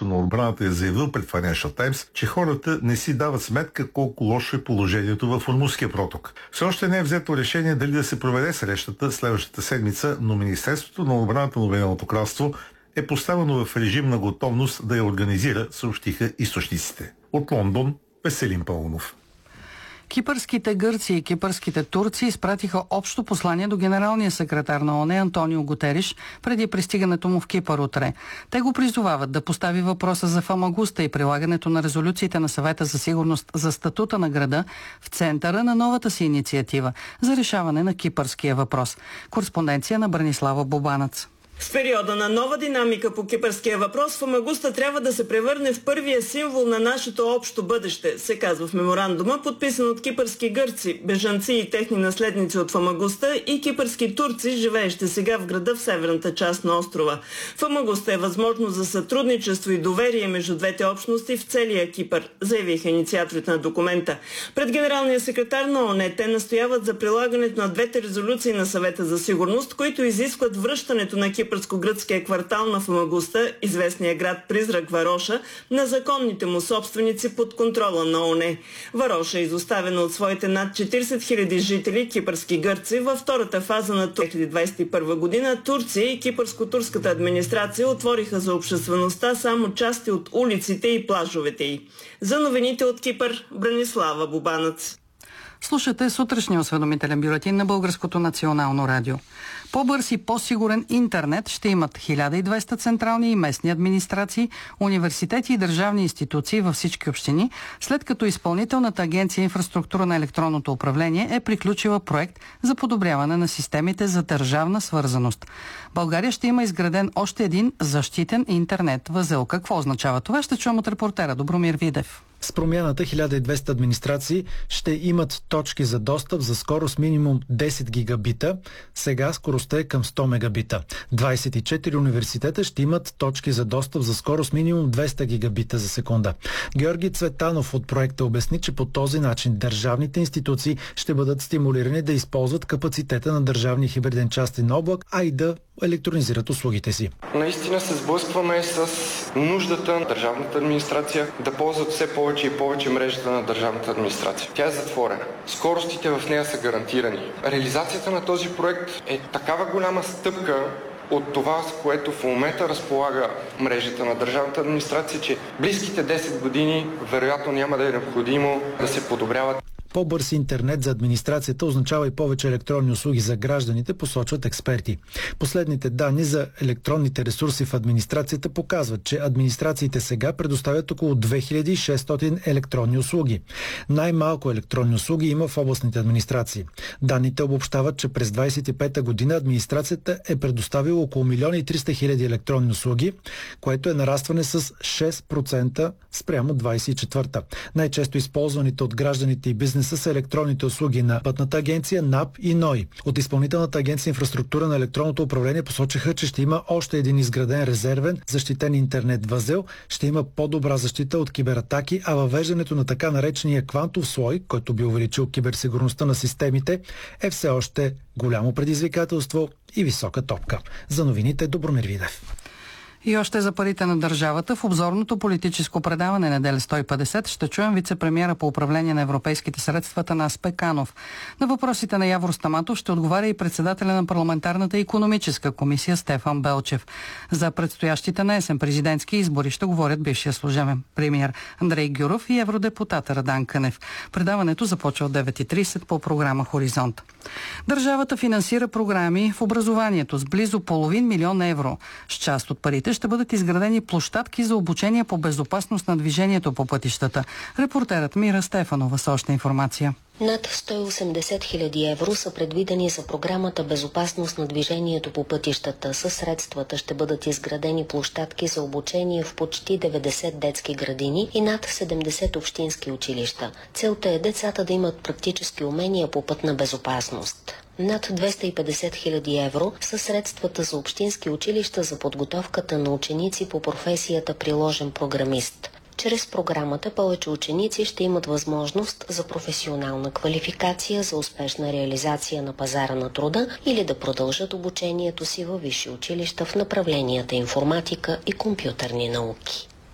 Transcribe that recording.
на отбраната е заявил пред Financial Times, че хората не си дават сметка колко лошо е положението в Ормузския проток. Все още не е взето решение дали да се проведе срещата следващата седмица, но Министерството на отбраната на Обединеното кралство е поставено в режим на готовност да я организира, съобщиха източниците. От Лондон, Веселин Пълнов. Кипърските гърци и кипърските турци изпратиха общо послание до генералния секретар на ООН Антонио Гутериш преди пристигането му в Кипър утре. Те го призовават да постави въпроса за Фамагуста и прилагането на резолюциите на Съвета за сигурност за статута на града в центъра на новата си инициатива за решаване на кипърския въпрос. Кореспонденция на Бранислава Бобанац. В периода на нова динамика по кипърския въпрос, Фамагуста трябва да се превърне в първия символ на нашето общо бъдеще, се казва в меморандума, подписан от кипърски гърци, бежанци и техни наследници от Фамагуста и кипърски турци, живеещи сега в града в северната част на острова. Фамагуста е възможност за сътрудничество и доверие между двете общности в целия Кипър, заявиха инициаторите на документа. Пред генералния секретар на ООН те настояват за прилагането на двете резолюции на Съвета за сигурност, които изискват връщането на кипърско-гръцкия квартал на Фамагуста, известния град Призрак Вароша, на законните му собственици под контрола на ООН. Вароша е изоставена от своите над 40 000 жители кипърски гърци. Във втората фаза на 2021 година Турция и кипърско-турската администрация отвориха за обществеността само части от улиците и плажовете й. За новините от Кипър, Бранислава Бобанац. Слушате сутрешния осведомителен бюлетин на Българското национално радио. По-бърз и по-сигурен интернет ще имат 1200 централни и местни администрации, университети и държавни институции във всички общини, след като Изпълнителната агенция инфраструктура на електронното управление е приключила проект за подобряване на системите за държавна свързаност. България ще има изграден още един защитен интернет възел. Какво означава това? Ще чуем от репортера Добромир Видев. С промяната 1200 администрации ще имат точки за достъп за скорост минимум 10 гигабита, сега скоростта е към 100 мегабита. 24 университета ще имат точки за достъп за скорост минимум 200 гигабита за секунда. Георги Цветанов от проекта обясни, че по този начин държавните институции ще бъдат стимулирани да използват капацитета на държавния хибриден частен облак, а и да електронизират услугите си. Наистина се сблъскваме с нуждата на държавната администрация да ползват все повече и повече мрежата на държавната администрация. Тя е затворена. Скоростите в нея са гарантирани. Реализацията на този проект е такава голяма стъпка от това, с което в момента разполага мрежата на държавната администрация, че близките 10 години вероятно няма да е необходимо да се подобряват. По-бърз интернет за администрацията означава и повече електронни услуги за гражданите, посочват експерти. Последните данни за електронните ресурси в администрацията показват, че администрациите сега предоставят около 2600 електронни услуги. Най-малко електронни услуги има в областните администрации. Данните обобщават, че през 2025 година администрацията е предоставила около 1 300 000 електронни услуги, което е нарастване с 6% спрямо 24-та. Най-често използваните от гражданите и бизнеса са електронните услуги на Пътната агенция, НАП и НОИ. От Изпълнителната агенция инфраструктура на електронното управление посочиха, че ще има още един изграден резервен защитен интернет възел, ще има по-добра защита от кибератаки, а въвеждането на така наречения квантов слой, който би увеличил киберсигурността на системите, е все още голямо предизвикателство и висока топка. За новините Добромир Видев. И още за парите на държавата. В обзорното политическо предаване неделя 150 ще чуем вице-премиера по управление на европейските средства Атанас Пеканов. На въпросите на Явор Стаматов ще отговаря и председателя на парламентарната икономическа комисия Стефан Белчев. За предстоящите на есен президентски избори ще говорят бившия служебен премиер Андрей Гюров и евродепутат Радан Кънев. Предаването започва от 9:30 по програма Хоризонт. Държавата финансира програми в образованието с близо половин милион евро. С част от парите ще бъдат изградени площадки за обучение по безопасност на движението по пътищата. Репортерът Мира Стефанова с още информация. Над 180 000 евро са предвидени за програмата Безопасност на движението по пътищата. Със средствата ще бъдат изградени площадки за обучение в почти 90 детски градини и над 70 общински училища. Целта е децата да имат практически умения по пътна безопасност. Над 250 000 евро са средствата за общински училища за подготовката на ученици по професията приложен програмист. Чрез програмата повече ученици ще имат възможност за професионална квалификация, за успешна реализация на пазара на труда или да продължат обучението си във висши училища в направленията информатика и компютърни науки.